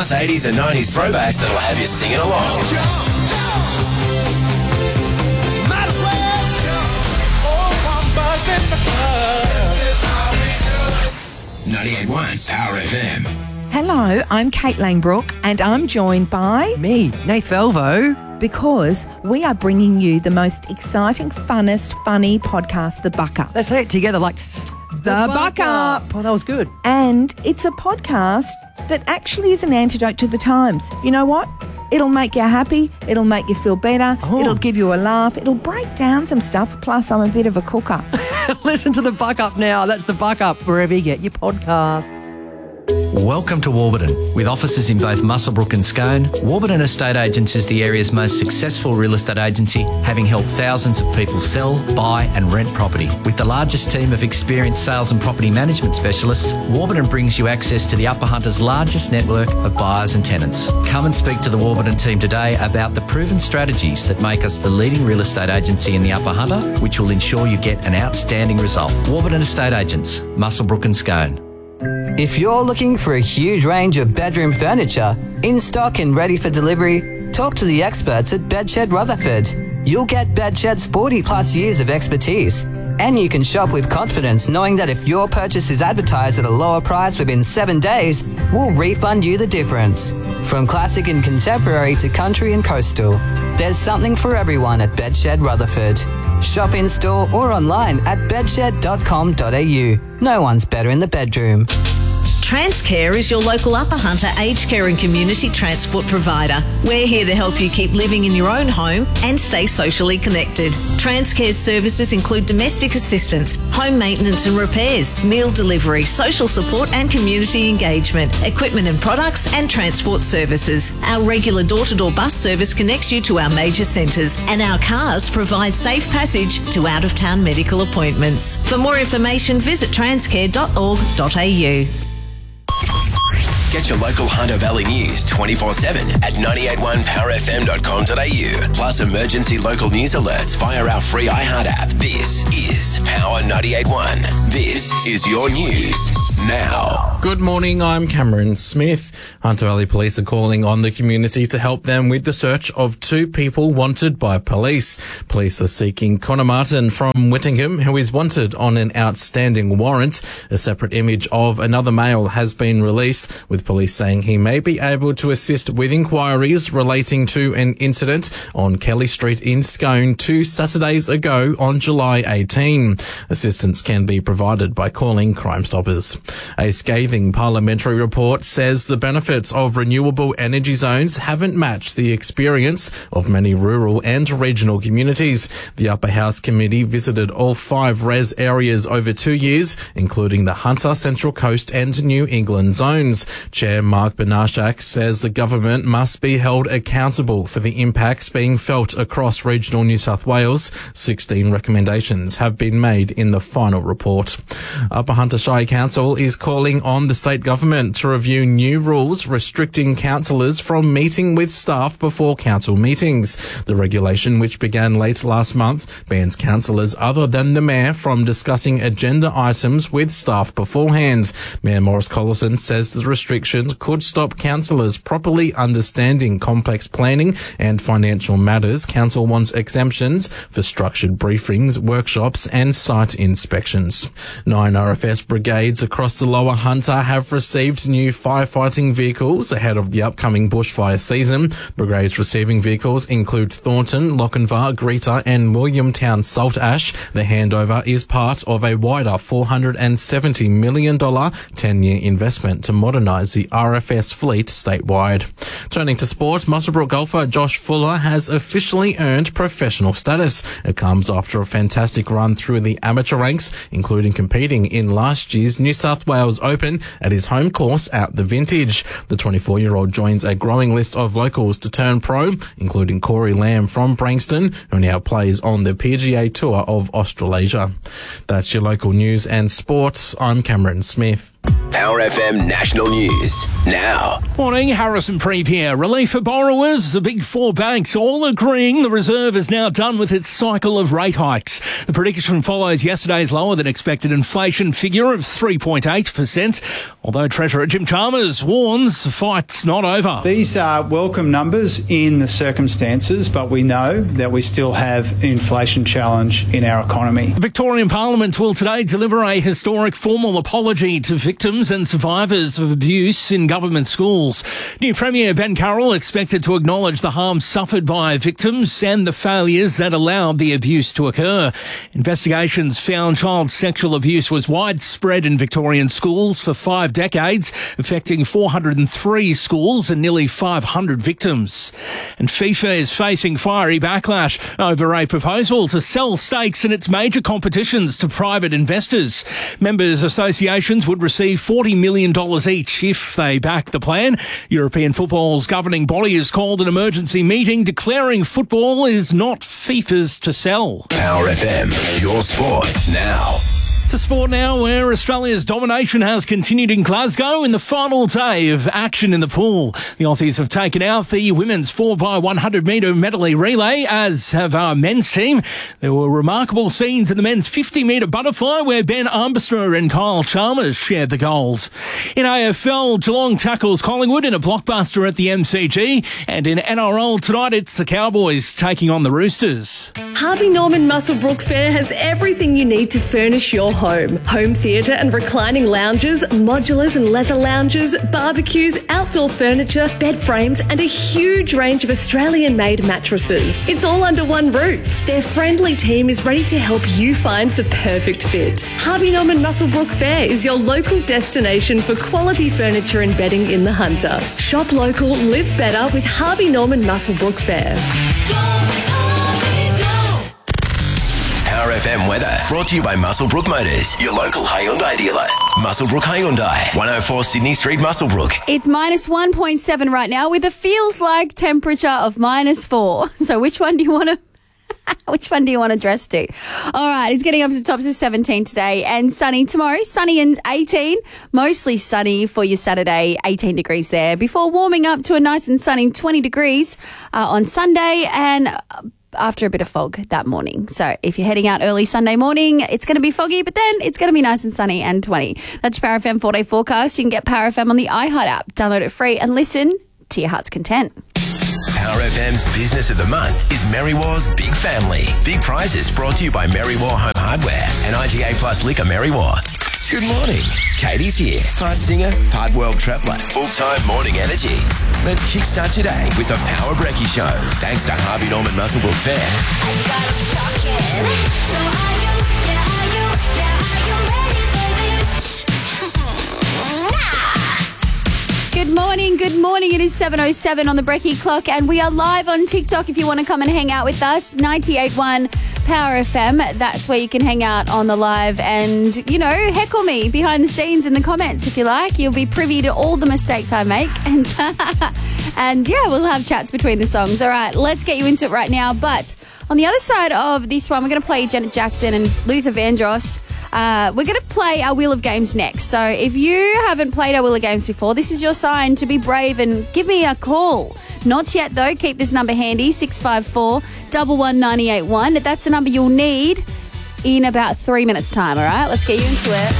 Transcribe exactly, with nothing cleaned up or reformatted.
plus eighties and nineties throwbacks that'll have you singing along. Might as well jump. Oh, I'm buzzing the ninety-eight point one Power F M. Hello, I'm Kate Langbrook and I'm joined by... Me, Nath Velvo. Because we are bringing you the most exciting, funnest, funny podcast, The Buck Up. Let's say it together like... The Buck Up. Oh, that was good. And it's a podcast that actually is an antidote to the times. You know what? It'll make you happy. It'll make you feel better. Oh. It'll give you a laugh. It'll break down some stuff. Plus, I'm a bit of a cooker. Listen to The Buck Up now. That's The Buck Up, wherever you get your podcasts. Welcome to Warburton. With offices in both Muswellbrook and Scone, Warburton Estate Agents is the area's most successful real estate agency, having helped thousands of people sell, buy and rent property. With the largest team of experienced sales and property management specialists, Warburton brings you access to the Upper Hunter's largest network of buyers and tenants. Come and speak to the Warburton team today about the proven strategies that make us the leading real estate agency in the Upper Hunter, which will ensure you get an outstanding result. Warburton Estate Agents, Muswellbrook and Scone. If you're looking for a huge range of bedroom furniture, in stock and ready for delivery, talk to the experts at Bedshed Rutherford. You'll get Bedshed's forty plus years of expertise, and you can shop with confidence knowing that if your purchase is advertised at a lower price within seven days, we'll refund you the difference. From classic and contemporary to country and coastal, there's something for everyone at Bedshed Rutherford. Shop in store or online at bedshed dot com dot a u. No one's better in the bedroom. Transcare is your local Upper Hunter aged care and community transport provider. We're here to help you keep living in your own home and stay socially connected. Transcare's services include domestic assistance, home maintenance and repairs, meal delivery, social support and community engagement, equipment and products and transport services. Our regular door-to-door bus service connects you to our major centres, and our cars provide safe passage to out-of-town medical appointments. For more information, visit transcare dot org dot a u. Get your local Hunter Valley news twenty-four seven at ninety-eight point one power f m dot com dot a u. Plus emergency local news alerts via our free iHeart app. This is Power ninety-eight point one. This is your news now. Good morning, I'm Cameron Smith. Hunter Valley Police are calling on the community to help them with the search of two people wanted by police. Police are seeking Connor Martin from Whittingham, who is wanted on an outstanding warrant. A separate image of another male has been released, with police saying he may be able to assist with inquiries relating to an incident on Kelly Street in Scone two Saturdays ago on July eighteenth. Assistance can be provided by calling Crime Stoppers. A scathing parliamentary report says the benefits of renewable energy zones haven't matched the experience of many rural and regional communities. The Upper House Committee visited all five res areas over two years, including the Hunter, Central Coast and New England zones. Chair Mark Benashak says the government must be held accountable for the impacts being felt across regional New South Wales. sixteen recommendations have been made in the final report. Upper Hunter Shire Council is calling on the state government to review new rules restricting councillors from meeting with staff before council meetings. The regulation, which began late last month, bans councillors other than the mayor from discussing agenda items with staff beforehand. Mayor Morris Collison says the restrictions could stop councillors properly understanding complex planning and financial matters. Council wants exemptions for structured briefings, workshops and site inspections. Nine R F S brigades across the Lower Hunter have received new firefighting vehicles ahead of the upcoming bushfire season. Brigades receiving vehicles include Thornton, Lochinvar, Greta and Williamtown Salt Ash. The handover is part of a wider four hundred seventy million dollars ten-year investment to modernise the R F S fleet statewide. Turning to sport, Muswellbrook golfer Josh Fuller has officially earned professional status. It comes after a fantastic run through the amateur ranks, including competing in last year's New South Wales Open at his home course at the Vintage. The twenty-four-year-old joins a growing list of locals to turn pro, including Corey Lamb from Brankston, who now plays on the P G A Tour of Australasia. That's your local news and sport. I'm Cameron Smith. Power F M National News now. Morning, Harrison Preeve here. Relief for borrowers. The big four banks all agreeing the Reserve is now done with its cycle of rate hikes. The prediction follows yesterday's lower than expected inflation figure of three point eight percent, although Treasurer Jim Chalmers warns the fight's not over. These are welcome numbers in the circumstances, but we know that we still have an inflation challenge in our economy. The Victorian Parliament will today deliver a historic formal apology to victims and survivors of abuse in government schools. New Premier Ben Carroll expected to acknowledge the harm suffered by victims and the failures that allowed the abuse to occur. Investigations found child sexual abuse was widespread in Victorian schools for five decades, affecting four hundred three schools and nearly five hundred victims. And FIFA is facing fiery backlash over a proposal to sell stakes in its major competitions to private investors. Members' associations would receive forty million dollars each if they back the plan. European football's governing body has called an emergency meeting declaring football is not FIFA's to sell. Power F M, your sport now. To sport now, where Australia's domination has continued in Glasgow in the final day of action in the pool. The Aussies have taken out the women's four by one hundred metre medley relay, as have our men's team. There were remarkable scenes in the men's fifty metre butterfly where Ben Armbruster and Kyle Chalmers shared the gold. In A F L, Geelong tackles Collingwood in a blockbuster at the M C G. And in N R L tonight, it's the Cowboys taking on the Roosters. Harvey Norman Muswellbrook Fair has everything you need to furnish your home. Home theatre and reclining lounges, modulars and leather lounges, barbecues, outdoor furniture, bed frames and a huge range of Australian-made mattresses. It's all under one roof. Their friendly team is ready to help you find the perfect fit. Harvey Norman Muswellbrook Fair is your local destination for quality furniture and bedding in the Hunter. Shop local, live better with Harvey Norman Muswellbrook Fair. Power F M weather brought to you by Muswellbrook Motors, your local Hyundai dealer. Muswellbrook Hyundai, one oh four Sydney Street, Muswellbrook. It's minus one point seven right now with a feels like temperature of minus four. So which one do you want to Which one do you want to dress to? All right, it's getting up to tops of seventeen today and sunny tomorrow. Sunny and eighteen. Mostly sunny for your Saturday, eighteen degrees there. Before warming up to a nice and sunny twenty degrees uh, on Sunday and after a bit of fog that morning. So if you're heading out early Sunday morning, it's going to be foggy, but then it's going to be nice and sunny and twenty. That's your Power F M four-day forecast. You can get Power F M on the iHeart app. Download it free and listen to your heart's content. Power F M's Business of the Month is Merrywar's Big Family. Big prizes brought to you by Merrywar Home Hardware and I G A Plus Liquor Merrywar. Good morning. Katie's here. Part singer, part world traveller, full-time morning energy. Let's kickstart today with the Power Brekkie Show. Thanks to Harvey Norman Muswellbrook Fair. Good morning, good morning. It is seven oh seven on the Brekkie clock and we are live on TikTok if you want to come and hang out with us. ninety-eight point one Power F M. That's where you can hang out on the live and, you know, heckle me behind the scenes in the comments if you like. You'll be privy to all the mistakes I make. And, and yeah, we'll have chats between the songs. All right, let's get you into it right now. But on the other side of this one, we're going to play Janet Jackson and Luther Vandross. Uh, we're going to play our Wheel of Games next. So if you haven't played our Wheel of Games before, this is your sign to be brave and give me a call. Not yet, though. Keep this number handy, six five four, one one nine eight one. That's the number you'll need in about three minutes' time, all right? Let's get you into it.